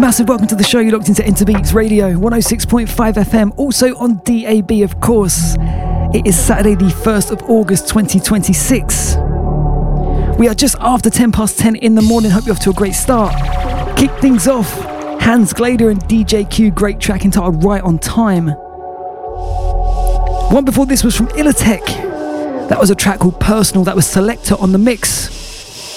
Massive welcome to the show. You're locked into Interbeats Radio, 106.5 FM, also on DAB, of course. It is Saturday, the 1st of August, 2026. We are just after 10 past 10 in the morning. Hope you're off to a great start. Kick things off, Hans Glader and DJ Q, great track entitled Right on Time. One before this was from Illatech. That was a track called Personal, that was Selector on the mix.